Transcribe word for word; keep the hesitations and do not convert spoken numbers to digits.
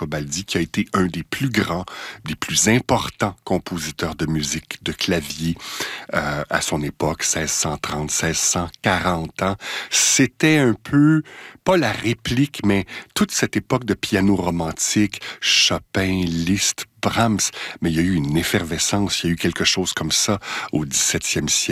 Frescobaldi, qui a été un des plus grands, des plus importants compositeurs de musique de clavier euh, à son époque, seize cent trente, seize cent quarante ans. C'était un peu, pas la réplique, mais toute cette époque de piano romantique, Chopin, Liszt, Brahms, mais il y a eu une effervescence, il y a eu quelque chose comme ça au dix-septième siècle.